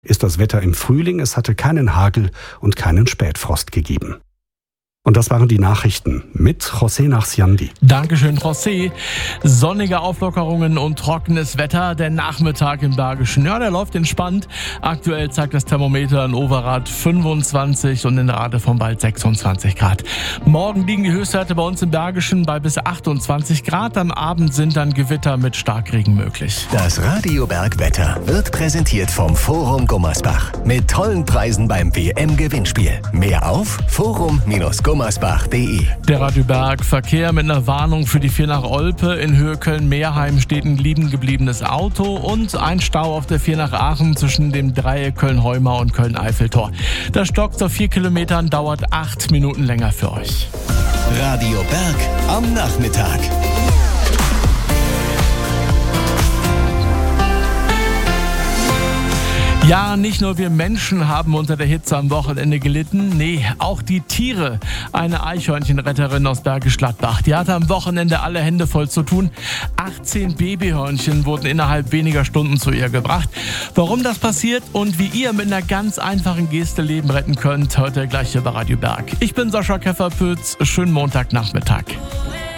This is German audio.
ist das Wetter im Frühling. Es hatte keinen Hagel und keinen Spätfrost gegeben. Und das waren die Nachrichten mit José Nachsiandi. Dankeschön, José. Sonnige Auflockerungen und trockenes Wetter. Der Nachmittag im Bergischen, ja, der läuft entspannt. Aktuell zeigt das Thermometer in Overath 25 und in Radevorm bald 26 Grad. Morgen liegen die Höchstwerte bei uns im Bergischen bei bis 28 Grad. Am Abend sind dann Gewitter mit Starkregen möglich. Das Radio Bergwetter wird präsentiert vom Forum Gummersbach. Mit tollen Preisen beim WM-Gewinnspiel. Mehr auf forum-gummersbach.de. Der Radio Berg Verkehr mit einer Warnung für die 4 nach Olpe. In Höhe Köln-Meerheim steht ein liegen gebliebenes Auto und ein Stau auf der 4 nach Aachen zwischen dem Dreieck Köln-Heumau und Köln-Eiffeltor. Das stockt auf 4 Kilometern, dauert 8 Minuten länger für euch. Radio Berg am Nachmittag. Ja, nicht nur wir Menschen haben unter der Hitze am Wochenende gelitten, nee, auch die Tiere. Eine Eichhörnchenretterin aus Bergisch Gladbach, die hatte am Wochenende alle Hände voll zu tun. 18 Babyhörnchen wurden innerhalb weniger Stunden zu ihr gebracht. Warum das passiert und wie ihr mit einer ganz einfachen Geste Leben retten könnt, hört ihr gleich hier bei Radio Berg. Ich bin Sascha Kefferpütz, schönen Montagnachmittag.